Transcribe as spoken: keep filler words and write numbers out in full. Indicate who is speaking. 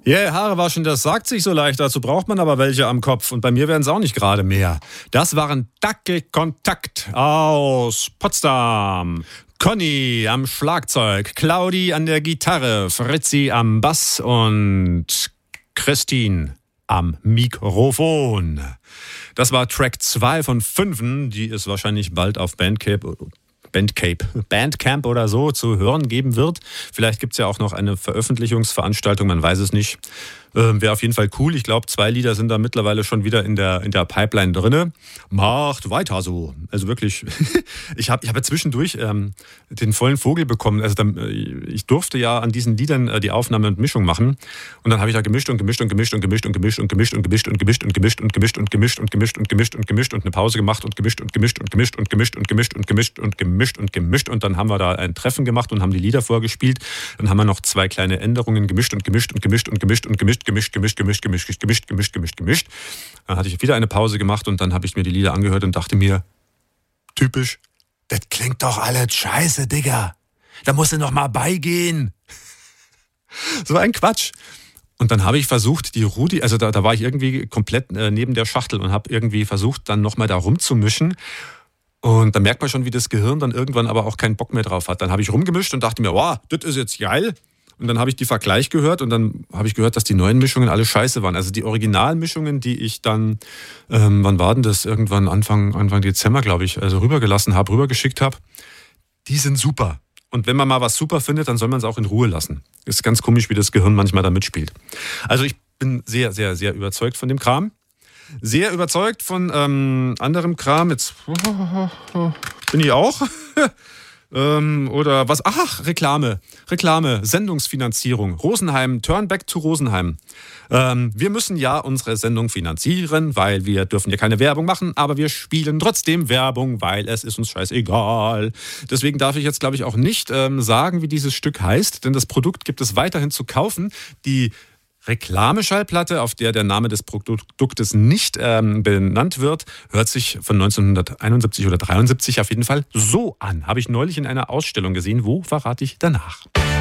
Speaker 1: Ja, yeah, Haare waschen, das sagt sich so leicht, dazu braucht man aber welche am Kopf. Und bei mir werden es auch nicht gerade mehr. Das waren Dackelkontakt aus Potsdam. Conny am Schlagzeug, Claudi an der Gitarre, Fritzi am Bass und Christine am Mikrofon. Das war Track zwei von fünf, die es wahrscheinlich bald auf Bandcamp, Bandcamp, Bandcamp oder so zu hören geben wird. Vielleicht gibt es ja auch noch eine Veröffentlichungsveranstaltung, man weiß es nicht. Ähm, Wäre auf jeden Fall cool. Ich glaube, zwei Lieder sind da mittlerweile schon wieder in der, in der Pipeline drin. Macht weiter so. Also wirklich, ich habe ich hab ja zwischendurch ähm, den vollen Vogel bekommen. Also dann, ich durfte ja an diesen Liedern äh, die Aufnahme und Mischung machen. Und dann habe ich da gemischt und gemischt und gemischt und gemischt und gemischt und gemischt und gemischt und gemischt und gemischt und gemischt und gemischt und gemischt und gemischt und gemischt und eine Pause gemacht und gemischt und gemischt und gemischt und gemischt und gemischt und gemischt und gemischt und gemischt. Und dann haben wir da ein Treffen gemacht und haben die Lieder vorgespielt. Dann haben wir noch zwei kleine Änderungen gemischt und gemischt und gemischt und gemischt und gemischt, gemischt, gemischt, gemischt, gemischt, gemischt, gemischt, gemischt, gemischt. Dann hatte ich wieder eine Pause gemacht und dann habe ich mir die Lieder angehört und dachte mir, typisch, das klingt doch alles scheiße, Digga. Da musst du noch mal beigehen. So ein Quatsch. Und dann habe ich versucht, die Rudi, also da, da war ich irgendwie komplett äh, neben der Schachtel und habe irgendwie versucht, dann nochmal da rumzumischen. Und dann merkt man schon, wie das Gehirn dann irgendwann aber auch keinen Bock mehr drauf hat. Dann habe ich rumgemischt und dachte mir, wow, das ist jetzt geil. Und dann habe ich die Vergleich gehört und dann habe ich gehört, dass die neuen Mischungen alle scheiße waren. Also die Originalmischungen, die ich dann, ähm, wann war denn das? Irgendwann Anfang, Anfang Dezember, glaube ich, also rübergelassen habe, rübergeschickt habe, die sind super. Und wenn man mal was super findet, dann soll man es auch in Ruhe lassen. Ist ganz komisch, wie das Gehirn manchmal da mitspielt. Also ich bin sehr, sehr, sehr überzeugt von dem Kram. Sehr überzeugt von ähm, anderem Kram. Jetzt bin ich auch. ähm, oder was? Ach, Reklame. Reklame, Sendungsfinanzierung. Rosenheim, Turn back to Rosenheim. Ähm, wir müssen ja unsere Sendung finanzieren, weil wir dürfen ja keine Werbung machen, aber wir spielen trotzdem Werbung, weil es ist uns scheißegal. Deswegen darf ich jetzt, glaube ich, auch nicht ähm, sagen, wie dieses Stück heißt, denn das Produkt gibt es weiterhin zu kaufen. Die Reklameschallplatte, auf der der Name des Produktes nicht ähm, benannt wird, hört sich von neunzehnhunderteinundsiebzig oder dreiundsiebzig auf jeden Fall so an. Habe ich neulich in einer Ausstellung gesehen. Wo, verrate ich danach.